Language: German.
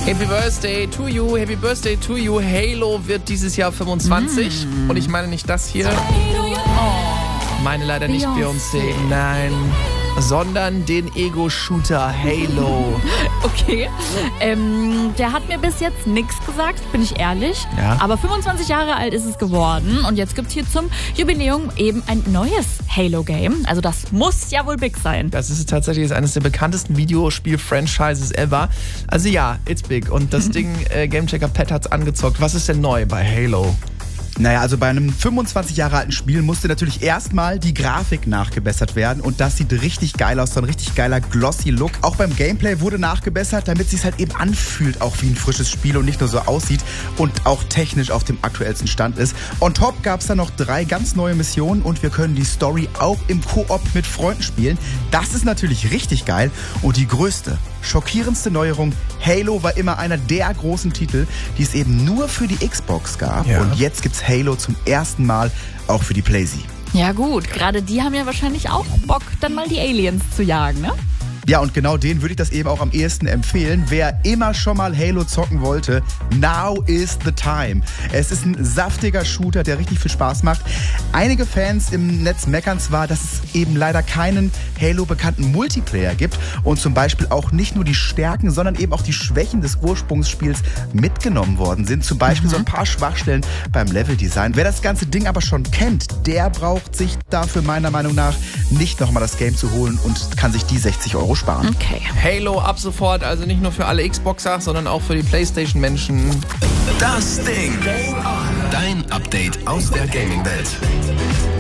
Happy Birthday to you, Happy Birthday to you. Halo wird dieses Jahr 25. Und ich meine nicht das hier. Meine leider nicht Beyoncé, nein. Sondern den Ego-Shooter Halo. Okay, der hat mir bis jetzt nichts gesagt, bin ich ehrlich. Ja. Aber 25 Jahre alt ist es geworden und jetzt gibt's hier zum Jubiläum eben ein neues Halo-Game. Also das muss ja wohl big sein. Das ist tatsächlich eines der bekanntesten Videospiel-Franchises ever. Also ja, it's big. Und das Ding, Gamechecker Pat hat's angezockt. Was ist denn neu bei Halo? Naja, also bei einem 25 Jahre alten Spiel musste natürlich erstmal die Grafik nachgebessert werden und das sieht richtig geil aus, so ein richtig geiler glossy Look. Auch beim Gameplay wurde nachgebessert, damit es sich halt eben anfühlt, auch wie ein frisches Spiel und nicht nur so aussieht und auch technisch auf dem aktuellsten Stand ist. On top gab es dann noch 3 ganz neue Missionen und wir können die Story auch im Koop mit Freunden spielen. Das ist natürlich richtig geil und die größte, schockierendste Neuerung, Halo war immer einer der großen Titel, die es eben nur für die Xbox gab. Ja. Und jetzt gibt's Halo zum ersten Mal auch für die PlayStation. Ja gut, gerade die haben ja wahrscheinlich auch Bock, dann mal die Aliens zu jagen, ne? Ja, und genau denen würde ich das eben auch am ehesten empfehlen. Wer immer schon mal Halo zocken wollte, now is the time. Es ist ein saftiger Shooter, der richtig viel Spaß macht. Einige Fans im Netz meckern zwar, dass es eben leider keinen Halo-bekannten Multiplayer gibt und zum Beispiel auch nicht nur die Stärken, sondern eben auch die Schwächen des Ursprungsspiels mitgenommen worden sind. Zum Beispiel so ein paar Schwachstellen beim Leveldesign. Wer das ganze Ding aber schon kennt, der braucht sich dafür meiner Meinung nach nicht nochmal das Game zu holen und kann sich die 60 Euro sparen. Okay. Halo ab sofort, also nicht nur für alle Xboxer, sondern auch für die PlayStation-Menschen. Das Ding. Dein Update aus der Gaming-Welt.